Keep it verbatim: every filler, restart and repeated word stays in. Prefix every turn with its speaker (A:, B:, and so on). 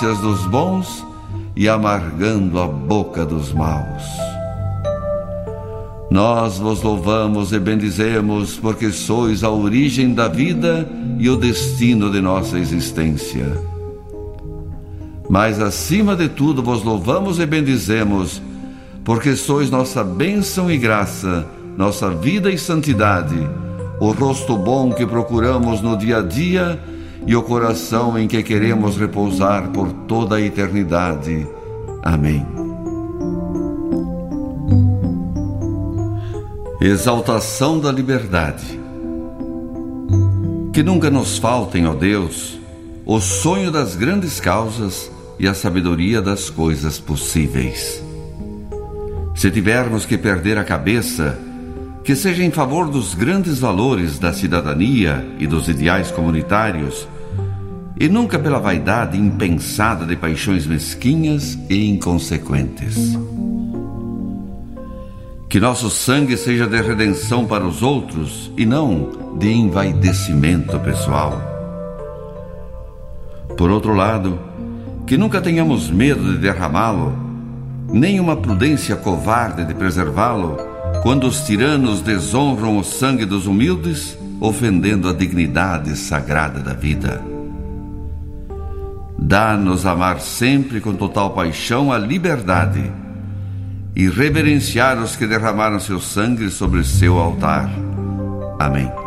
A: delícias dos bons e amargando a boca dos maus. Nós vos louvamos e bendizemos, porque sois a origem da vida e o destino de nossa existência. Mas, acima de tudo, vos louvamos e bendizemos, porque sois nossa bênção e graça, nossa vida e santidade, o rosto bom que procuramos no dia a dia e o coração em que queremos repousar por toda a eternidade. Amém. Exaltação da liberdade. Que nunca nos faltem, ó Deus, o sonho das grandes causas e a sabedoria das coisas possíveis. Se tivermos que perder a cabeça, que seja em favor dos grandes valores da cidadania e dos ideais comunitários, e nunca pela vaidade impensada de paixões mesquinhas e inconsequentes. Que nosso sangue seja de redenção para os outros e não de envaidecimento pessoal. Por outro lado, que nunca tenhamos medo de derramá-lo, nem uma prudência covarde de preservá-lo, quando os tiranos desonram o sangue dos humildes, ofendendo a dignidade sagrada da vida. Dá-nos amar sempre com total paixão a liberdade e reverenciar os que derramaram seu sangue sobre seu altar. Amém.